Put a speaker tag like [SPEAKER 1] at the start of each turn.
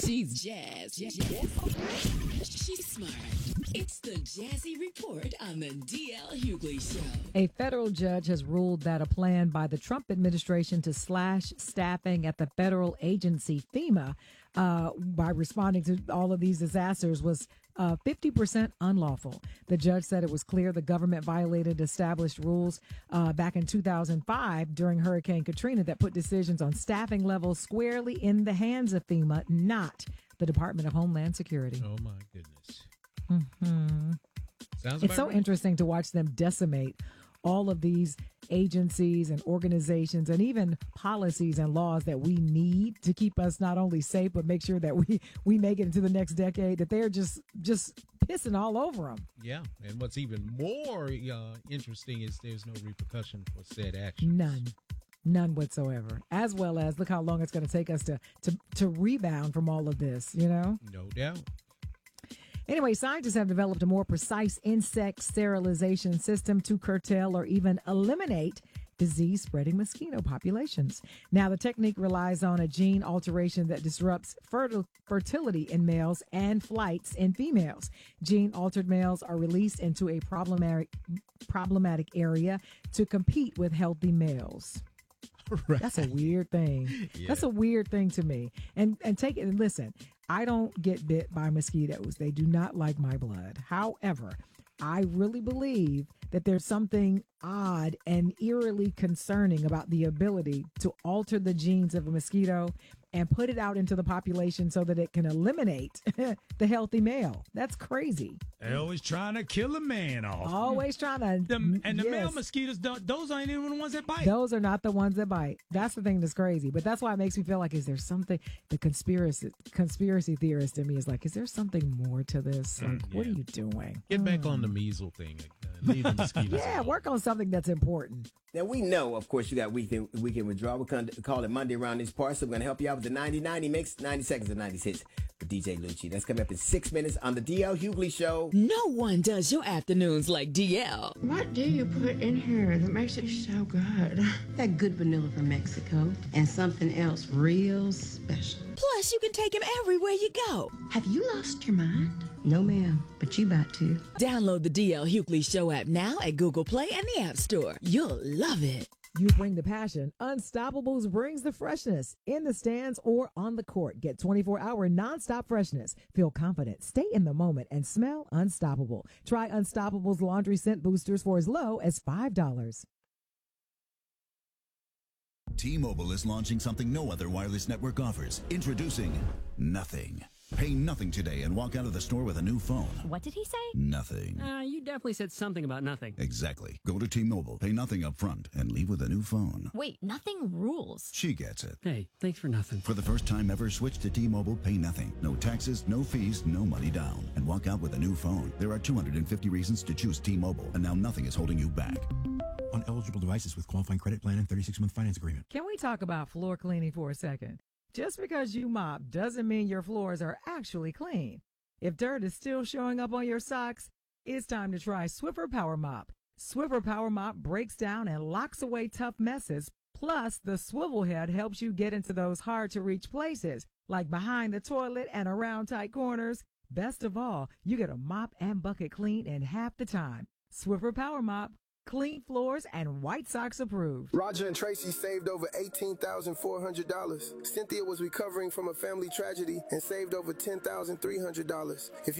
[SPEAKER 1] She's jazz. She's smart. It's the Jazzy Report on the DL Hughley Show.
[SPEAKER 2] A federal judge has ruled that a plan by the Trump administration to slash staffing at the federal agency FEMA by responding to all of these disasters was 50% unlawful. The judge said it was clear the government violated established rules back in 2005 during Hurricane Katrina that put decisions on staffing levels squarely in the hands of FEMA, not the Department of Homeland Security.
[SPEAKER 3] Oh, my goodness.
[SPEAKER 2] Mm-hmm. It's so interesting to watch them decimate all of these agencies and organizations and even policies and laws that we need to keep us not only safe, but make sure that we make it into the next decade, that they're just pissing all over them.
[SPEAKER 3] Yeah. And what's even more interesting is there's no repercussion for said action.
[SPEAKER 2] None whatsoever. As well as look how long it's going to take us to rebound from all of this, you know?
[SPEAKER 3] No doubt.
[SPEAKER 2] Anyway, scientists have developed a more precise insect sterilization system to curtail or even eliminate disease-spreading mosquito populations. Now, the technique relies on a gene alteration that disrupts fertility in males and flights in females. Gene-altered males are released into a problematic area to compete with healthy males.
[SPEAKER 3] Right.
[SPEAKER 2] That's a weird thing. Yeah. That's a weird thing to me. And take it and listen. I don't get bit by mosquitoes. They do not like my blood. However, I really believe that there's something odd and eerily concerning about the ability to alter the genes of a mosquito and put it out into the population so that it can eliminate the healthy male. That's crazy.
[SPEAKER 4] They're always trying to kill a man off.
[SPEAKER 2] Always trying to.
[SPEAKER 4] The male mosquitoes, those aren't even the ones that bite.
[SPEAKER 2] Those are not the ones that bite. That's the thing that's crazy. But that's why it makes me feel like, is there something, the conspiracy theorist in me is like, is there something more to this? Like, what are you doing?
[SPEAKER 3] Get back on the measles thing. Leave the mosquitoes alone.
[SPEAKER 2] Work on something that's important.
[SPEAKER 5] Now, we know, of course, you got weekend withdrawal. We're going to call it Monday around these parts, so we're going to help you out with the 90-90 mix, 90 seconds of 90 hits for DJ Lucci. That's coming up in 6 minutes on the DL Hughley Show.
[SPEAKER 1] No one does your afternoons like DL.
[SPEAKER 6] What do you put in here that makes it so good?
[SPEAKER 7] That good vanilla from Mexico and something else real special.
[SPEAKER 1] Plus, you can take him everywhere you go.
[SPEAKER 7] Have you lost your mind? No, ma'am, but you about to.
[SPEAKER 1] Download the DL Hughley Show app now at Google Play and the App Store. You'll love it.
[SPEAKER 2] You bring the passion. Unstoppables brings the freshness. In the stands or on the court, get 24-hour nonstop freshness. Feel confident, stay in the moment, and smell unstoppable. Try Unstoppable's laundry scent boosters for as low as $5.
[SPEAKER 8] T-Mobile is launching something no other wireless network offers. Introducing Nothing. Pay nothing today and walk out of the store with a new phone.
[SPEAKER 9] What did he say?
[SPEAKER 8] Nothing.
[SPEAKER 9] You definitely said something about nothing.
[SPEAKER 8] Exactly. Go to T-Mobile, pay nothing up front, and leave with a new phone.
[SPEAKER 9] Wait, nothing rules.
[SPEAKER 8] She gets it.
[SPEAKER 9] Hey, thanks for nothing.
[SPEAKER 8] For the first time ever, switch to T-Mobile, pay nothing. No taxes, no fees, no money down. And walk out with a new phone. There are 250 reasons to choose T-Mobile, and now nothing is holding you back.
[SPEAKER 10] On eligible devices with qualifying credit plan and 36-month finance agreement.
[SPEAKER 2] Can we talk about floor cleaning for a second? Just because you mop doesn't mean your floors are actually clean. If dirt is still showing up on your socks, it's time to try Swiffer Power Mop. Swiffer Power Mop breaks down and locks away tough messes. Plus, the swivel head helps you get into those hard-to-reach places, like behind the toilet and around tight corners. Best of all, you get a mop and bucket clean in half the time. Swiffer Power Mop. Clean floors and White Sox approved.
[SPEAKER 11] Roger and Tracy saved over $18,400. Cynthia was recovering from a family tragedy and saved over $10,300. If